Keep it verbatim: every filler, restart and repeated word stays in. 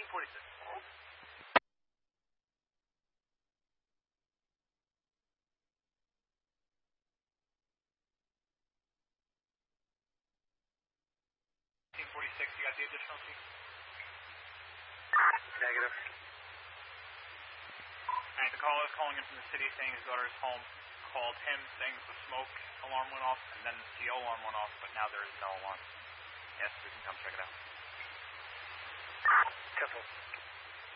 forty-six. Team forty-six, you got the additional key? Negative. Alright, the caller is calling in from the city saying his daughter is home. Called him saying the smoke alarm went off and then the C O alarm went off, but now there is no alarm. Yes, we can come check it out. Temple.